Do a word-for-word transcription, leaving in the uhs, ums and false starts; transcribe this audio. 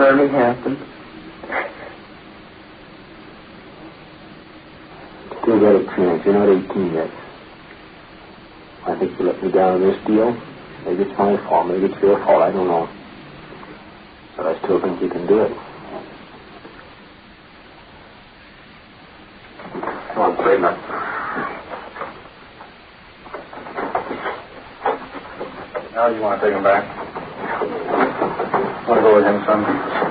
rarely happens. Still got a chance. You're not eighteen yet. I think you let me down in this deal. Maybe it's my fault. Maybe it's your fault. I don't know. But I still think you can do it. Come on, Kramer. Now you want to take him back? Want to go with him, son?